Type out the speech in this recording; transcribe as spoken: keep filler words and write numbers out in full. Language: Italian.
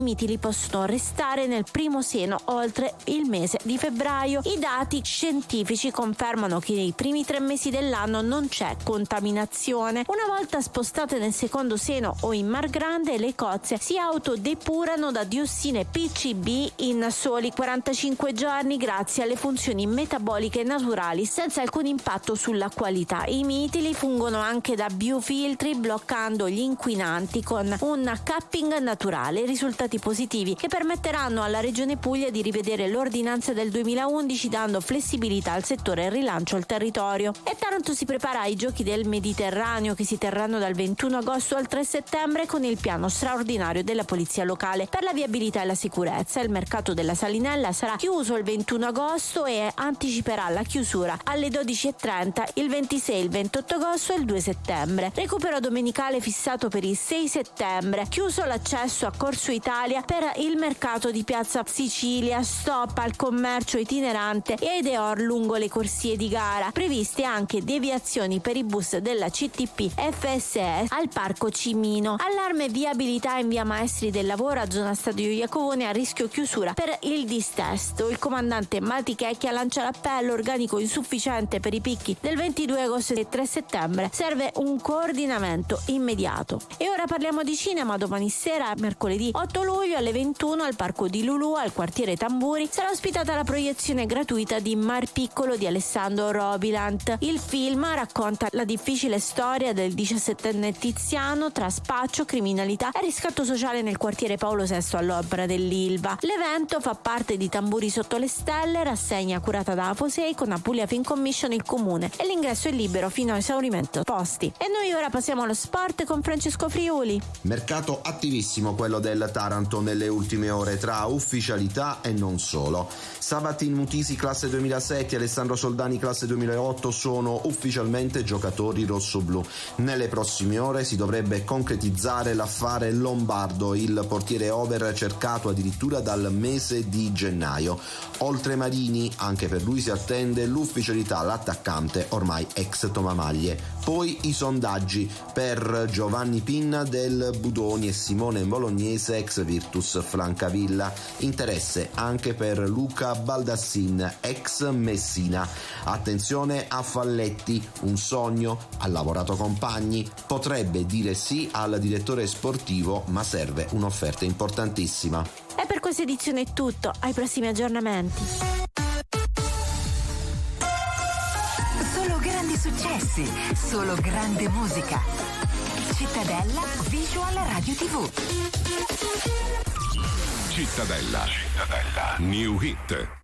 mitili possono restare nel primo seno oltre il mese di febbraio. I dati scientifici confermano che nei primi tre mesi dell'anno non c'è contaminazione. Una volta spostate nel secondo seno o in Mar Grande, le cozze si autodepurano da diossine P C B in soli quarantacinque giorni grazie alle funzioni metaboliche naturali, senza alcun impatto sulla qualità. I mitili fungono anche da biofiltri, bloccando gli inquinanti con un capping naturale. Risultati positivi che permetteranno alla Regione Puglia di rivedere l'ordinanza del duemilaundici, dando flessibilità al settore e rilancio al territorio. E Taranto si prepara ai Giochi del Mediterraneo, che si terranno dal ventuno agosto al tre settembre, con il piano straordinario della Polizia Locale per la viabilità e la sicurezza. Il mercato della Salinella sarà chiuso il ventuno agosto e anticiperà la chiusura alle dodici e trenta il ventisei, il ventotto agosto e il due settembre. Recupero domenicale fissato per il sei settembre. Chiuso l'accesso a Corso Italia per il mercato di Piazza Sicilia, stop al commercio itinerante e ai Deor lungo le corsie di gara. Previste anche deviazioni per i bus della C T P F S E al Parco Cimino. Allarme viabilità in via Maestri del Lavoro a zona Stadio Iacovone, a rischio chiusura per il distesto. Il comandante Maltichecchia lancia l'appello: organico insufficiente per i picchi del ventidue agosto e tre settembre. Serve un coordinamento immediato. E ora parliamo di cinema. Domani sera, mercoledì otto luglio alle ventuno, al Parco di Lulu, al quartiere Tamburi, sarà ospitata la proiezione gratuita di Mar Piccolo di Alessandro Robilant. Il film racconta la difficile storia del diciassettenne Tiziano tra spaccio, criminalità e riscatto sociale nel quartiere Paolo sesto all'opera dell'Ilva. L'evento fa parte di Tamburi sotto le stelle, rassegna curata da Aposei con Apulia Film Commission, il comune, e l'ingresso è libero fino a esaurimento posti. E noi ora passiamo allo sport con Francesco Friuli. Mercato attivissimo quello del Taranto nelle ultime ore, tra ufficialità e non solo. Sabatin Mutisi classe duemilasette e Alessandro Soldani classe duemilaotto sono ufficialmente giocatori rossoblù. Nelle prossime ore si dovrebbe concretizzare l'affare Lombardo, il portiere over cercato addirittura dal mese di gennaio. Oltre Marini, anche per lui si attende l'ufficialità, l'attaccante ormai ex Tomamaglie. Poi i sondaggi per Giovanni Pinna del Budoni e Simone Bolognese ex Virtus Francavilla. Interesse anche per Luca Baldassin ex Messina. Attenzione a Falletti, un sogno, ha lavorato con Pagni, potrebbe dire sì al direttore sportivo, ma serve un'offerta importantissima. E per questa edizione è tutto, ai prossimi aggiornamenti. Solo grandi successi, solo grande musica. Cittadella Visual Radio tivù. Cittadella. Cittadella. New Hit.